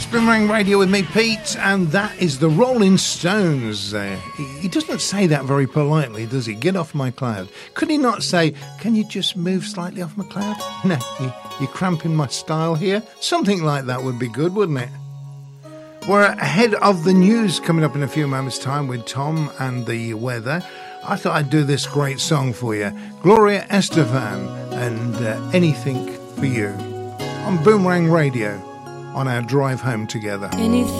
Boomerang Radio with me, Pete, and that is the Rolling Stones. He doesn't say that very politely, does he? Get off my cloud. Could he not say, can you just move slightly off my cloud? No, you're cramping my style here. Something like that would be good, wouldn't it? We're ahead of the news coming up in a few moments' time with Tom and the weather. I thought I'd do this great song for you. Gloria Estefan and Anything for You on Boomerang Radio on our drive home together.